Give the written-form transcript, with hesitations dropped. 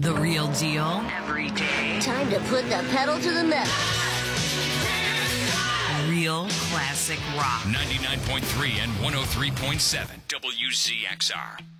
The real deal every day. Time to put the pedal to the metal. Real classic rock. 99.3 and 103.7 WZXR.